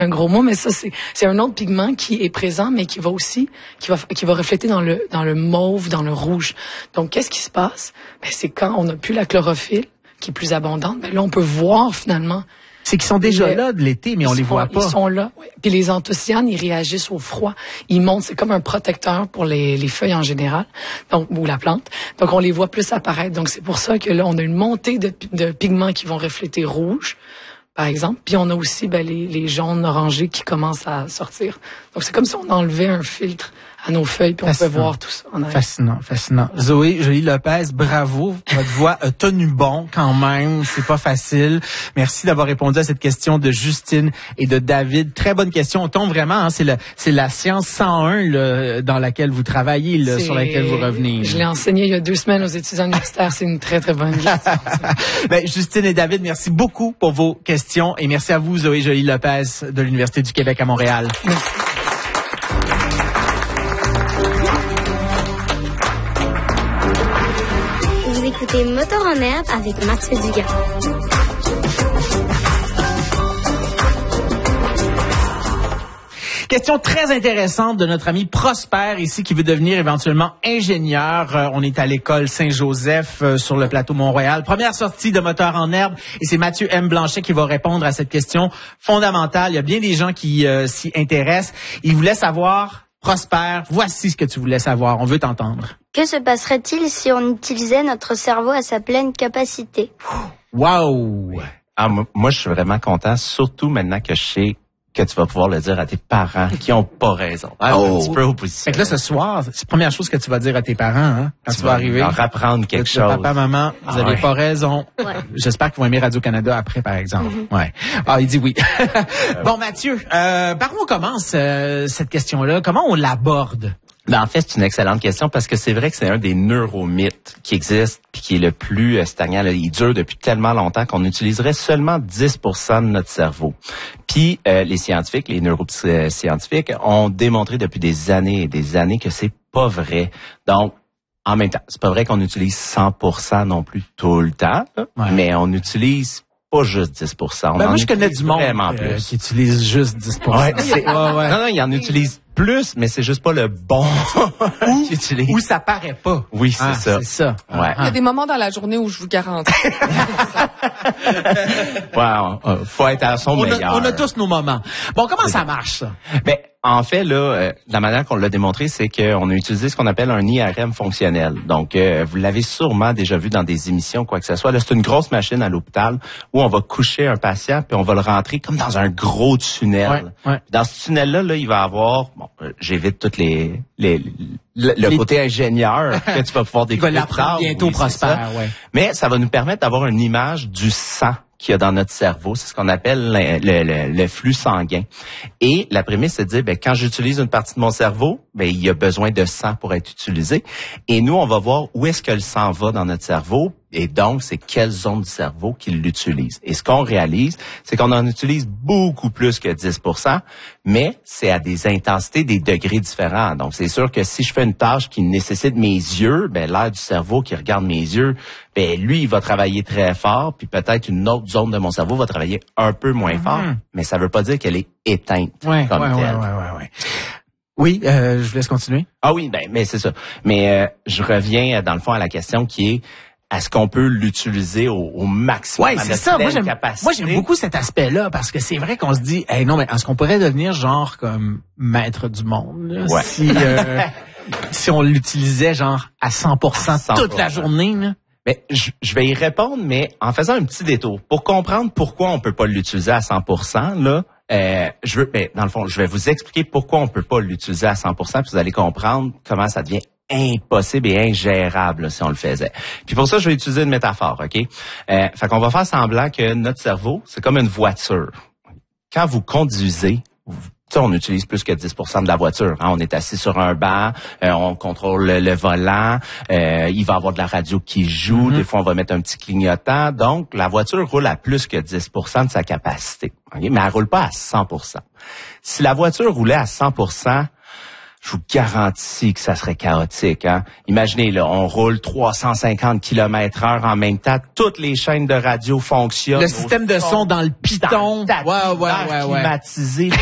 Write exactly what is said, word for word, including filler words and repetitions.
un gros mot, mais ça c'est c'est un autre pigment qui est présent, mais qui va aussi qui va qui va refléter dans le dans le mauve, dans le rouge. Donc qu'est-ce qui se passe? Ben, c'est quand on n'a plus la chlorophylle qui est plus abondante, ben là on peut voir finalement. C'est qu'ils sont déjà les, là de l'été, mais on sont, les voit pas. Ils sont là. Oui. Puis les anthocyanes, ils réagissent au froid. Ils montent, c'est comme un protecteur pour les, les feuilles en général, donc ou la plante. Donc on les voit plus apparaître. Donc c'est pour ça que là on a une montée de, de pigments qui vont refléter rouge, par exemple. Puis on a aussi ben, les, les jaunes orangés qui commencent à sortir. Donc c'est comme si on enlevait un filtre à nos feuilles, puis on peut voir tout ça. En fascinant, fascinant. Zoé Joly-Lopez, bravo. Votre voix a tenu bon quand même. C'est pas facile. Merci d'avoir répondu à cette question de Justine et de David. Très bonne question. On tombe vraiment, hein, c'est, le, c'est la science cent un là, dans laquelle vous travaillez, là, sur laquelle vous revenez. Je l'ai enseigné il y a deux semaines aux étudiants universitaires. C'est une très, très bonne question. Ben, Justine et David, merci beaucoup pour vos questions et merci à vous, Zoé Joly-Lopez de l'Université du Québec à Montréal. Merci. Vous écoutez Moteur en herbe avec Mathieu Dugas. Question très intéressante de notre ami Prosper ici qui veut devenir éventuellement ingénieur. Euh, on est à l'école Saint-Joseph euh, sur le plateau Mont-Royal. Première sortie de Moteur en herbe et c'est Mathieu M. Blanchet qui va répondre à cette question fondamentale. Il y a bien des gens qui euh, s'y intéressent. Il voulait savoir, Prosper, voici ce que tu voulais savoir. On veut t'entendre. Que se passerait-il si on utilisait notre cerveau à sa pleine capacité? Wow! Ah, moi, je suis vraiment content, surtout maintenant que je sais que tu vas pouvoir le dire à tes parents qui ont pas raison. Ah, oh. Un petit peu opposition. Fait que là, ce soir, c'est la première chose que tu vas dire à tes parents, hein, quand tu, tu vas arriver. Leur apprendre quelque chose. Papa, maman, vous ah, avez ouais. pas raison. Ouais. J'espère qu'ils vont aimer Radio-Canada après, par exemple. Mm-hmm. Ouais. Ah, il dit oui. Bon, Mathieu, euh, par où on commence euh, cette question-là? Comment on l'aborde? Ben, en fait, c'est une excellente question parce que c'est vrai que c'est un des neuromythes qui existe puis qui est le plus euh, stagnant. Là. Il dure depuis tellement longtemps qu'on utiliserait seulement dix pour cent de notre cerveau. Puis euh, les scientifiques, les neuroscientifiques ont démontré depuis des années et des années que c'est pas vrai. Donc, en même temps, c'est pas vrai qu'on utilise cent pour cent non plus tout le temps, là, ouais. mais on utilise pas juste dix pour cent. On ben en moi, je connais du monde euh, qui utilise juste dix pour cent. Ouais, c'est, ouais, ouais. Non, non, il en utilise plus, mais c'est juste pas le bon qu'il utilise. Ou ça paraît pas. Oui, c'est ah, ça. C'est ça. Ouais. Il y a des moments dans la journée où je vous garantis. ouais, on, faut être à son on meilleur. A, on a tous nos moments. Bon, comment oui. ça marche, ça? Ben, en fait, là, euh, la manière qu'on l'a démontré, c'est qu'on a utilisé ce qu'on appelle un I R M fonctionnel. Donc, euh, vous l'avez sûrement déjà vu dans des émissions, quoi que ce soit. Là, c'est une grosse machine à l'hôpital où on va coucher un patient puis on va le rentrer comme dans un gros tunnel. Ouais, ouais. Dans ce tunnel-là, là, il va avoir, bon, euh, j'évite toutes les, les, le, le les... côté ingénieur que tu vas pouvoir découvrir. Il va l'apprendre bientôt, oui, Prosper, ouais. Mais ça va nous permettre d'avoir une image du sang qu'il y a dans notre cerveau. C'est ce qu'on appelle le, le, le, le flux sanguin. Et la prémisse, c'est de dire, ben, quand j'utilise une partie de mon cerveau, ben, il y a besoin de sang pour être utilisé. Et nous, on va voir où est-ce que le sang va dans notre cerveau. Et donc, c'est quelle zone du cerveau qui l'utilise. Et ce qu'on réalise, c'est qu'on en utilise beaucoup plus que dix pour cent, mais c'est à des intensités, des degrés différents. Donc, c'est sûr que si je fais une tâche qui nécessite mes yeux, ben, l'air du cerveau qui regarde mes yeux, ben, lui, il va travailler très fort, puis peut-être une autre zone de mon cerveau va travailler un peu moins mm-hmm. fort, mais ça veut pas dire qu'elle est éteinte ouais, comme ouais, telle. Ouais, ouais, ouais, ouais. Oui, euh, je vous laisse continuer. Ah oui, ben, mais c'est ça. Mais euh, je reviens, dans le fond, à la question qui est est-ce qu'on peut l'utiliser au, au maximum ouais, à c'est notre ça. pleine Moi, j'aime, capacité? moi, j'aime beaucoup cet aspect-là parce que c'est vrai qu'on se dit, hey, non, mais est-ce qu'on pourrait devenir genre comme maître du monde là, ouais. si euh, si on l'utilisait genre à cent pour cent, à cent pour cent toute la journée là? Mais je, je vais y répondre, mais en faisant un petit détour pour comprendre pourquoi on peut pas l'utiliser à cent pour cent là. Euh, je veux, ben, dans le fond, je vais vous expliquer pourquoi on peut pas l'utiliser à cent pour cent, puis vous allez comprendre comment ça devient impossible et ingérable là, si on le faisait. Puis pour ça, je vais utiliser une métaphore, OK? Euh, fait qu'on va faire semblant que notre cerveau, c'est comme une voiture. Quand vous conduisez, vous, on utilise plus que dix pour cent de la voiture. Hein? On est assis sur un banc, euh, on contrôle le, le volant, euh, il va y avoir de la radio qui joue, mm-hmm. des fois on va mettre un petit clignotant. Donc, la voiture roule à plus que dix pour cent de sa capacité. Okay? Mais elle roule pas à cent pour cent. Si la voiture roulait à cent pour cent, je vous garantis que ça serait chaotique. Hein? Imaginez, là, on roule trois cent cinquante kilomètres heure en même temps. Toutes les chaînes de radio fonctionnent. Le système de son dans le piton. Dans le tapis, ouais, ouais, ouais, ouais. climatisé.